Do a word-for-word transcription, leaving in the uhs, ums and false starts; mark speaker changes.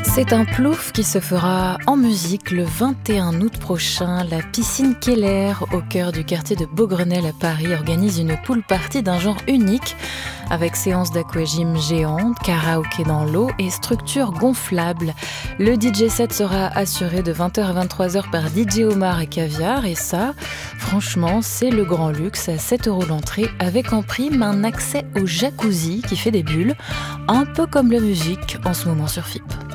Speaker 1: C'est un plouf qui se fera en musique le vingt et un août prochain. La piscine Keller, au cœur du quartier de Beaugrenelle à Paris, organise une pool party d'un genre unique, avec séances d'aquagym géantes, karaoké dans l'eau et structures gonflables. Le D J set sera assuré de vingt heures à vingt-trois heures par D J Omar et Caviar, et ça, franchement, c'est le grand luxe à sept euros l'entrée, avec en prime un accès au jacuzzi qui fait des bulles, un peu comme la musique en ce moment sur F I P.